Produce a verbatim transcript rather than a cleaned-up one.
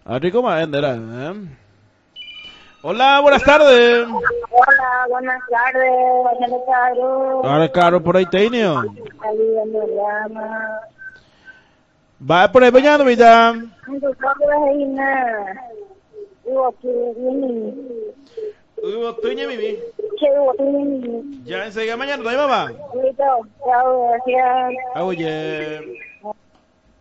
Rico Maendera, ¿eh? Hola, buenas tardes. Hola, buenas tardes. Buenas tardes. Ahora, caro, por ahí tenio. Ahí me llama. Va por ahí bañando, vida. Tu propia reina. Digo que viene. Uy, tuña, Mimi. Que digo que viene. Ya enseguida mañana, ¿no hay mamá? Listo. Chao, gracias. Oye.